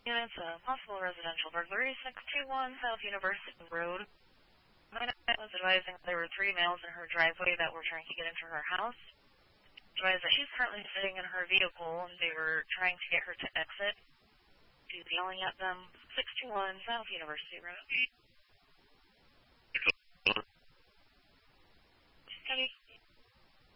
Units, possible residential burglary, 621 South University Road. My night was advising there were 3 males in her driveway that were trying to get into her house. Advised that she's currently sitting in her vehicle and they were trying to get her to exit. She's yelling at them, 621 South University Road. Kenny?